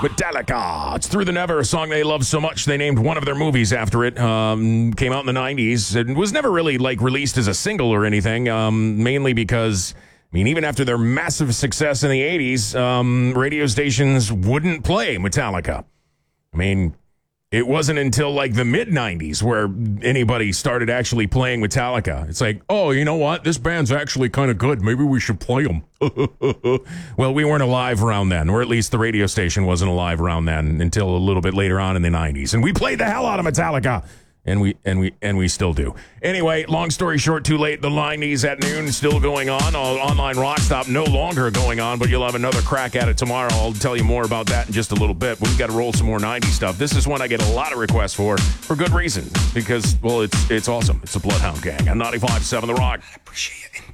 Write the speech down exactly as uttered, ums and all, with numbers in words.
Metallica. It's Through the Never, a song they love so much they named one of their movies after it. Um, came out in the nineties. It was never really like released as a single or anything, um, mainly because, I mean, even after their massive success in the eighties, um, radio stations wouldn't play Metallica. I mean, it wasn't until like the mid-nineties where anybody started actually playing Metallica. It's like, oh, you know what? This band's actually kind of good. Maybe we should play them. Well, we weren't alive around then, or at least the radio station wasn't alive around then until a little bit later on in the nineties. And we played the hell out of Metallica. And we and we and we still do. Anyway, long story short, too late. The nineties at noon still going on. All online rock stop no longer going on, but you'll have another crack at it tomorrow. I'll tell you more about that in just a little bit. But we got to roll some more nineties stuff. This is one I get a lot of requests for, for good reason, because well, it's it's awesome. It's a Bloodhound Gang on ninety-five point seven The Rock. I appreciate it.